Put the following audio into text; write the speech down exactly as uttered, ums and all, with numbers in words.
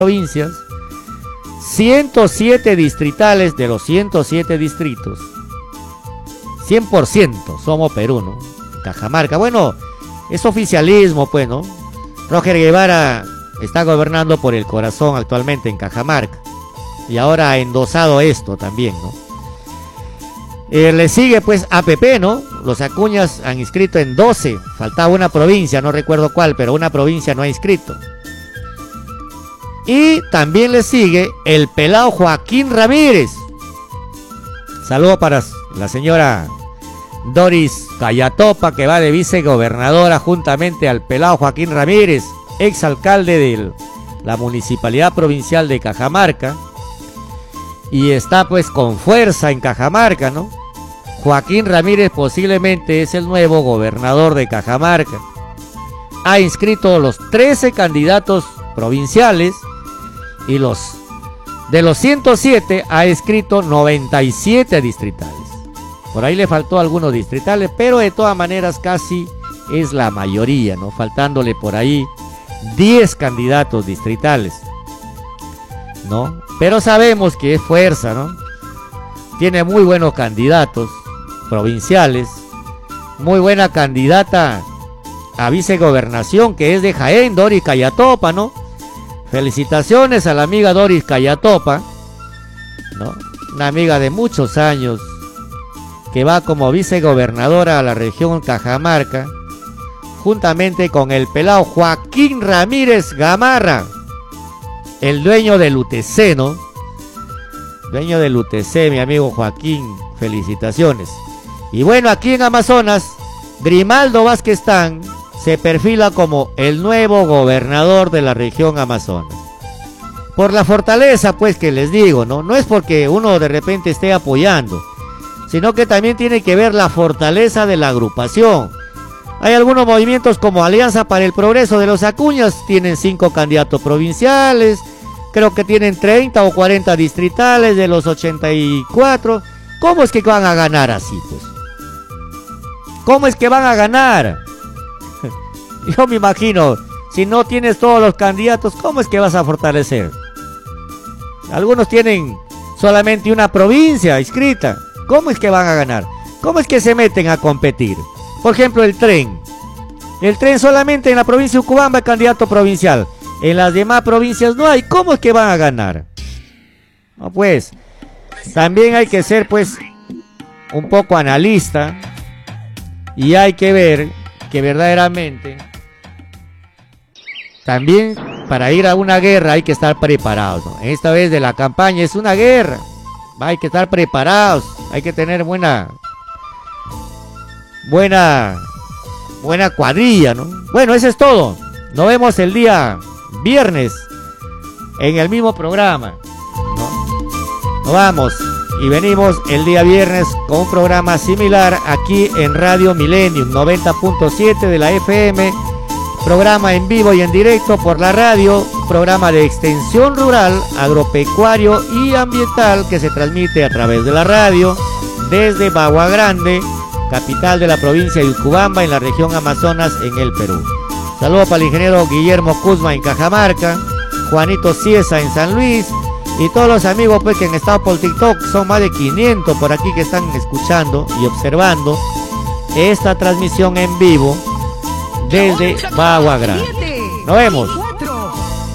provincias, ciento siete distritales de los ciento siete distritos, cien por ciento somos Perú, ¿no? Cajamarca, bueno, es oficialismo, pues, ¿no? Roger Guevara está gobernando por el corazón actualmente en Cajamarca y ahora ha endosado esto también, ¿no? Eh, le sigue pues A P P, ¿no? Los Acuñas han inscrito en doce, faltaba una provincia, no recuerdo cuál, pero una provincia no ha inscrito. Y también le sigue el pelao Joaquín Ramírez. Saludo para la señora Doris Cayatopa, que va de vicegobernadora juntamente al pelao Joaquín Ramírez, exalcalde de la Municipalidad Provincial de Cajamarca. Y está pues con fuerza en Cajamarca, ¿no? Joaquín Ramírez posiblemente es el nuevo gobernador de Cajamarca. Ha inscrito los trece candidatos provinciales y los de los ciento siete ha inscrito noventa y siete distritales. Por ahí le faltó algunos distritales, pero de todas maneras casi es la mayoría, ¿no? Faltándole por ahí diez candidatos distritales, ¿no? Pero sabemos que es fuerza, ¿no? Tiene muy buenos candidatos provinciales, muy buena candidata a vicegobernación que es de Jaén, Doris Cayatopa, ¿no? Felicitaciones a la amiga Doris Cayatopa, ¿no? Una amiga de muchos años que va como vicegobernadora a la región Cajamarca, juntamente con el pelao Joaquín Ramírez Gamarra, el dueño del U T C, ¿no? Dueño del U T C, mi amigo Joaquín, felicitaciones. Y bueno, aquí en Amazonas, Grimaldo Vázqueztán se perfila como el nuevo gobernador de la región Amazonas. Por la fortaleza, pues, que les digo, ¿no? No es porque uno de repente esté apoyando, sino que también tiene que ver la fortaleza de la agrupación. Hay algunos movimientos como Alianza para el Progreso de los Acuñas, tienen cinco candidatos provinciales, creo que tienen treinta o cuarenta distritales de los ochenta y cuatro. ¿Cómo es que van a ganar así, pues? ¿Cómo es que van a ganar? Yo me imagino, si no tienes todos los candidatos, ¿cómo es que vas a fortalecer? Algunos tienen solamente una provincia inscrita. ¿Cómo es que van a ganar? ¿Cómo es que se meten a competir? Por ejemplo, el tren. El tren solamente en la provincia de Ucubamba es candidato provincial. En las demás provincias no hay. ¿Cómo es que van a ganar? No, pues, también hay que ser, pues, un poco analista. Y hay que ver que verdaderamente también para ir a una guerra hay que estar preparados, ¿no? Esta vez de la campaña es una guerra. Hay que estar preparados. Hay que tener buena... Buena... Buena cuadrilla, ¿no? Bueno, eso es todo. Nos vemos el día viernes en el mismo programa, ¿no? Nos vamos y venimos el día viernes con un programa similar aquí en Radio Millennium noventa punto siete de la F M, programa en vivo y en directo por la radio, programa de extensión rural, agropecuario y ambiental que se transmite a través de la radio desde Bagua Grande, capital de la provincia de Ucubamba en la región Amazonas en el Perú. Saludos para el ingeniero Guillermo Cuzma en Cajamarca, Juanito Ciesa en San Luis y todos los amigos pues que han estado por TikTok, son más de quinientos por aquí que están escuchando y observando esta transmisión en vivo desde Bagua Grande. Nos vemos.